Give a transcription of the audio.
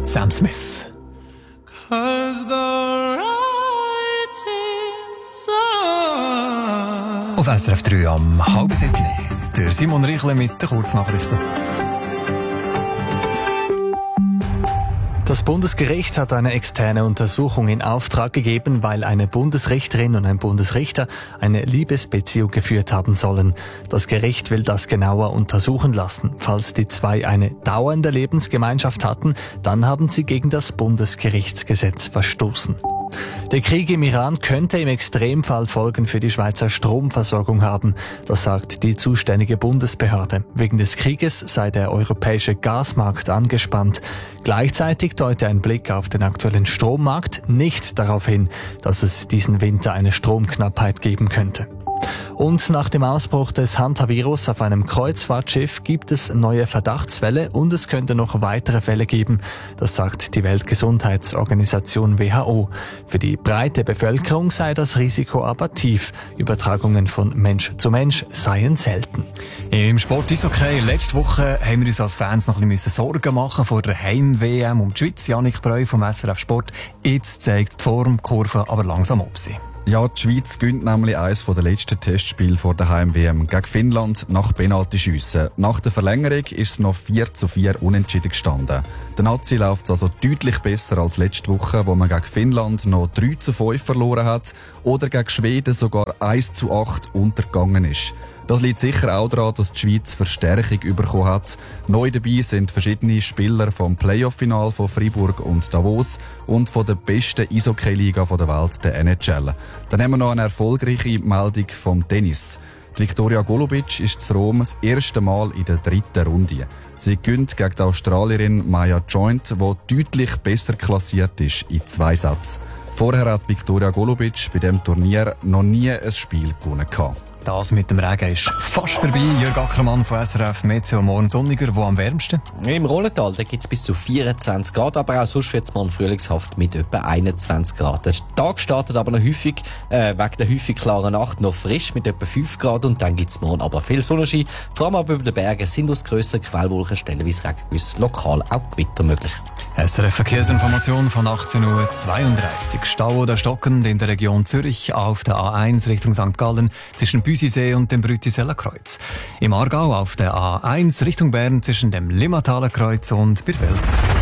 Sam Smith. Auf SRF 3 am 6:30. Der Simon Riechle mit den Kurznachrichten. Das Bundesgericht hat eine externe Untersuchung in Auftrag gegeben, weil eine Bundesrichterin und ein Bundesrichter eine Liebesbeziehung geführt haben sollen. Das Gericht will das genauer untersuchen lassen. Falls die zwei eine dauernde Lebensgemeinschaft hatten, dann haben sie gegen das Bundesgerichtsgesetz verstoßen. Der Krieg im Iran könnte im Extremfall Folgen für die Schweizer Stromversorgung haben. Das sagt die zuständige Bundesbehörde. Wegen des Krieges sei der europäische Gasmarkt angespannt. Gleichzeitig deute ein Blick auf den aktuellen Strommarkt nicht darauf hin, dass es diesen Winter eine Stromknappheit geben könnte. Und nach dem Ausbruch des Hantavirus auf einem Kreuzfahrtschiff gibt es neue Verdachtsfälle und es könnte noch weitere Fälle geben. Das sagt die Weltgesundheitsorganisation WHO. Für die breite Bevölkerung sei das Risiko aber tief. Übertragungen von Mensch zu Mensch seien selten. Im Sport ist okay. Letzte Woche haben wir uns als Fans noch ein bisschen Sorgen machen vor der Heim-WM um die Schweiz. Janik Breu vom SRF Sport. Jetzt zeigt die Formkurve aber langsam ab sie. Ja, die Schweiz gönnt nämlich eines der letzten Testspiele vor der Heim-WM gegen Finnland nach Penaltyschiessen. Nach der Verlängerung ist es noch 4:4 unentschieden gestanden. Der Nazi läuft es also deutlich besser als letzte Woche, wo man gegen Finnland noch 3:5 verloren hat oder gegen Schweden sogar 1:8 untergegangen ist. Das liegt sicher auch daran, dass die Schweiz Verstärkung bekommen hat. Neu dabei sind verschiedene Spieler vom Playoff-Final von Freiburg und Davos und von der besten Eishockey-Liga der Welt, der NHL. Dann haben wir noch eine erfolgreiche Meldung vom Tennis. Die Viktoria Golubic ist zu Rom das erste Mal in der 3. Runde. Sie gewinnt gegen die Australierin Maya Joint, die deutlich besser klassiert ist in 2 Sätzen. Vorher hat Viktoria Golubic bei diesem Turnier noch nie ein Spiel gewonnen. Das mit dem Regen ist fast vorbei. Jörg Ackermann von SRF Meteo. Morgen sonniger. Wo am wärmsten? Im Rollental gibt es bis zu 24 Grad, aber auch sonst wird es morgen frühlingshaft mit etwa 21 Grad. Der Tag startet aber noch häufig, wegen der häufig klaren Nacht, noch frisch mit etwa 5 Grad und dann gibt es morgen aber viel Sonnenschein. Vor allem aber über den Bergen sind aus grösseren Quellwolken stellenweise Regengüsse, lokal auch Gewitter möglich. SRF Verkehrsinformation von 18:32 Uhr. Stau oder stockend in der Region Zürich auf der A1 Richtung St. Gallen zwischen Büsisee und dem Brütiseller Kreuz. Im Aargau auf der A1 Richtung Bern zwischen dem Limmataler Kreuz und Birwelt.